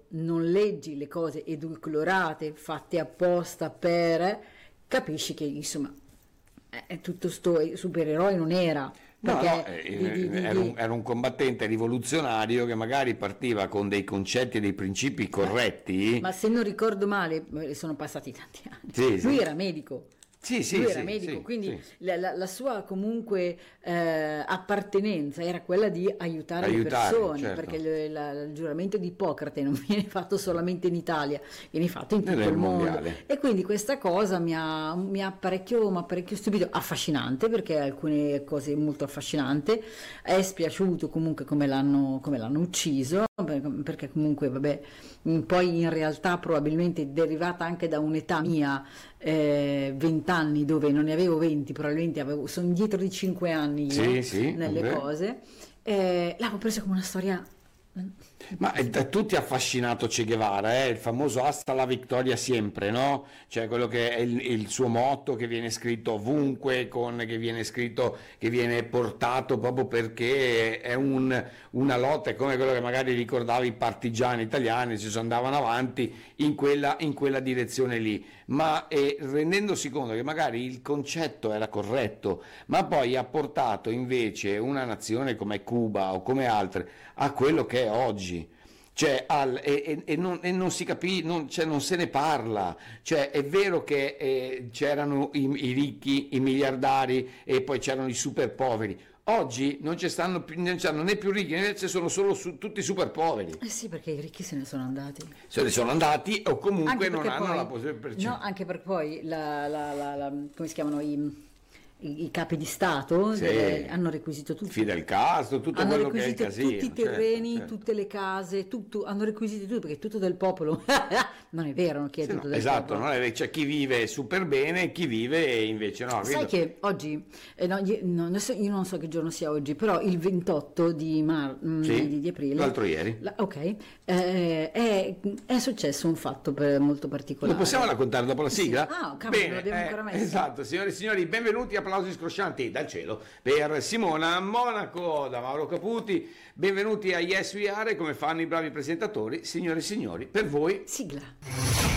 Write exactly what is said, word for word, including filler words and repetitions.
non leggi le cose edulcorate, fatte apposta per, capisci che insomma è tutto sto supereroe non era. No, Perché no, eh, di, di, di, era, un, era un combattente rivoluzionario che magari partiva con dei concetti e dei principi corretti. Ma se non ricordo male, sono passati tanti anni, sì, lui sì. era medico. Sì, sì, lui sì, era medico, sì, quindi sì. La, la, la sua comunque eh, appartenenza era quella di aiutare, Aiutare, le persone, certo. perché il, la, il giuramento di Ippocrate non viene fatto solamente in Italia, viene fatto in tutto Nel il mondo. mondiale. E quindi questa cosa mi ha, mi ha parecchio, mi ha parecchio stupito, affascinante, perché alcune cose molto affascinanti, è spiaciuto comunque come l'hanno, come l'hanno ucciso, perché comunque vabbè, poi in realtà probabilmente derivata anche da un'età mia, eh, venti anni, dove non ne avevo venti, probabilmente avevo, sono indietro di cinque anni io, Sì, sì, nelle vabbè. cose, eh, l'avevo presa come una storia. Ma è da tutti affascinato Che Guevara, eh? Il famoso hasta la vittoria sempre, no? Cioè quello che è il, il suo motto che viene scritto ovunque, con, che viene scritto, che viene portato proprio perché è un, una lotta, è come quello che magari ricordavi i partigiani italiani, si andavano avanti in quella, in quella direzione lì, ma eh, rendendosi conto che magari il concetto era corretto, ma poi ha portato invece una nazione come Cuba o come altre a quello che è oggi, cioè al, e, e, e, non, e non si capisce, non, cioè non se ne parla, cioè è vero che eh, c'erano i, i ricchi, i miliardari e poi c'erano i super poveri. Oggi non ci stanno più, non c'hanno né più ricchi né sono solo su, tutti super poveri. Eh sì, perché i ricchi se ne sono andati. Se ne sono andati o comunque Anche non perché hanno poi- la possibilità. No, anche perché poi la, la, la, la- come si chiamano i, i, i capi di Stato Sì. delle- hanno requisito tutto. Fidel Castro, tutto Hanno quello che è il requisito casino. tutti i certo, terreni, certo. tutte le case, tutto, hanno requisito tutto perché è tutto del popolo. Non è vero che è Sì, tutto no, del esatto, popolo. no? C'è chi vive super bene e chi vive invece no. Sai vedo- che oggi, eh, no, io, no, adesso io non so che giorno sia oggi, però il ventotto di, mar- mm, Sì, di, di aprile, l'altro ieri. la- ok, eh, è, è successo un fatto per- molto particolare. Lo possiamo raccontare dopo la Sì. sigla? Ah, cavolo, Bene, lo devo eh, ancora mettere. esatto, signore e signori, benvenuti, applausi scroscianti dal cielo per Simona Monaco, da Mauro Caputi, benvenuti a Yes We Are, come fanno i bravi presentatori, signore e signori, per voi Sigla.